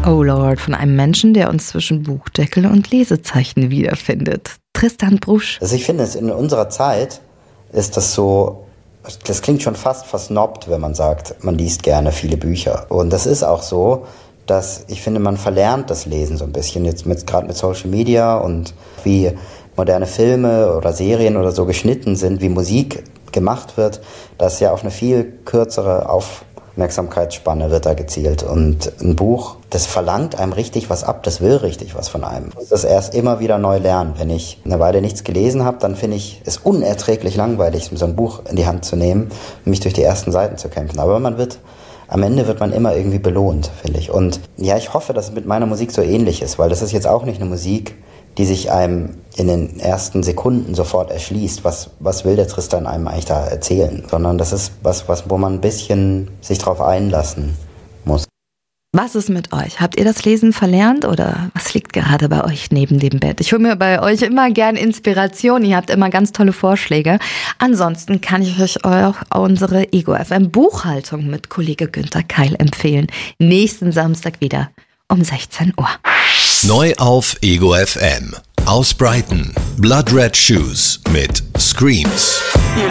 Oh Lord von einem Menschen, der uns zwischen Buchdeckel und Lesezeichen wiederfindet. Tristan Brusch. Also ich finde, in unserer Zeit ist das so, das klingt schon fast versnobbt, wenn man sagt, man liest gerne viele Bücher. Und das ist auch so, dass ich finde, man verlernt das Lesen so ein bisschen, jetzt gerade mit Social Media und wie moderne Filme oder Serien oder so geschnitten sind, wie Musik gemacht wird, dass ja auf eine viel kürzere Aufmerksamkeitsspanne wird da gezielt. Und ein Buch, das verlangt einem richtig was ab, das will richtig was von einem. Das erst immer wieder neu lernen. Wenn ich eine Weile nichts gelesen habe, dann finde ich es unerträglich langweilig, so ein Buch in die Hand zu nehmen und mich durch die ersten Seiten zu kämpfen. Aber am Ende wird man immer irgendwie belohnt, finde ich. Und ja, ich hoffe, dass es mit meiner Musik so ähnlich ist, weil das ist jetzt auch nicht eine Musik, die sich einem in den ersten Sekunden sofort erschließt. Was will der Tristan einem eigentlich da erzählen? Sondern das ist was, wo man ein bisschen sich drauf einlassen muss. Was ist mit euch? Habt ihr das Lesen verlernt oder was liegt gerade bei euch neben dem Bett? Ich hole mir bei euch immer gern Inspiration. Ihr habt immer ganz tolle Vorschläge. Ansonsten kann ich euch auch unsere Ego FM Buchhaltung mit Kollege Günther Keil empfehlen. Nächsten Samstag wieder um 16 Uhr. Neu auf Ego FM. Aus Brighton. Blood Red Shoes mit Screams.